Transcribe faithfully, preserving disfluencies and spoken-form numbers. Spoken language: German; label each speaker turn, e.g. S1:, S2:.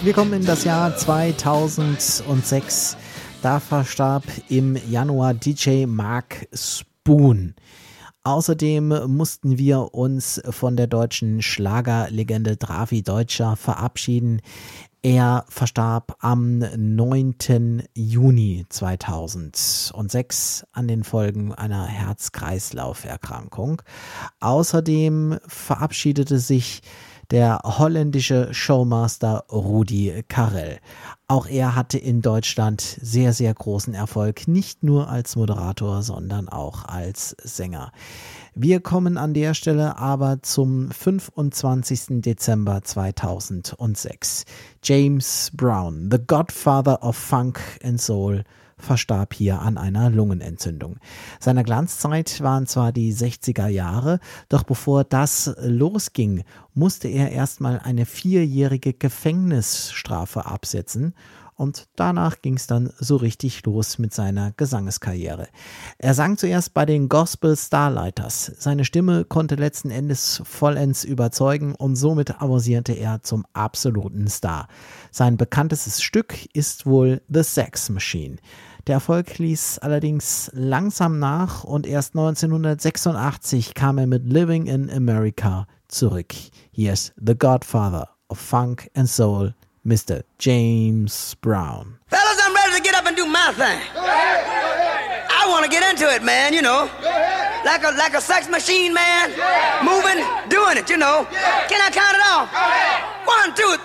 S1: Wir kommen in das Jahr zweitausendsechs. Da verstarb im Januar D J Mark Spoon. Außerdem mussten wir uns von der deutschen Schlagerlegende Drafi Deutscher verabschieden. Er verstarb am neunten Juni zweitausendsechs an den Folgen einer Herz-Kreislauf-Erkrankung. Außerdem verabschiedete sich der holländische Showmaster Rudi Carrell. Auch er hatte in Deutschland sehr, sehr großen Erfolg, nicht nur als Moderator, sondern auch als Sänger. Wir kommen an der Stelle aber zum fünfundzwanzigsten Dezember zweitausendsechs. James Brown, the Godfather of Funk and Soul, verstarb hier an einer Lungenentzündung. Seine Glanzzeit waren zwar die sechziger Jahre, doch bevor das losging, musste er erstmal eine vierjährige Gefängnisstrafe absetzen. Und danach ging es dann so richtig los mit seiner Gesangskarriere. Er sang zuerst bei den Gospel Starlighters. Seine Stimme konnte letzten Endes vollends überzeugen und somit avancierte er zum absoluten Star. Sein bekanntestes Stück ist wohl The Sex Machine. Der Erfolg ließ allerdings langsam nach und erst neunzehnhundertsechsundachtzig kam er mit Living in America zurück. Hier ist The Godfather of Funk and Soul, Mister James Brown.
S2: Fellas, I'm ready to get up and do my thing. Go ahead, go ahead. I want to get into it, man, you know. Like a like a sex machine, man. Yeah. Moving, doing it, you know. Yeah. Can I count it off? Go ahead. One, two,